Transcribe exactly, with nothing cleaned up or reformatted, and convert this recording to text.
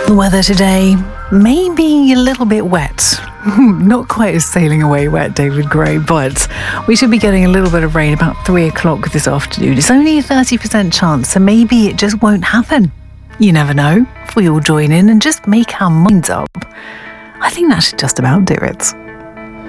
The weather today, maybe a little bit wet. Not quite as sailing away wet, David Gray, but we should be getting a little bit of rain about three o'clock this afternoon. It's only a thirty percent chance, so maybe it just won't happen. You never know. If we all join in and just make our minds up, I think that should just about do it.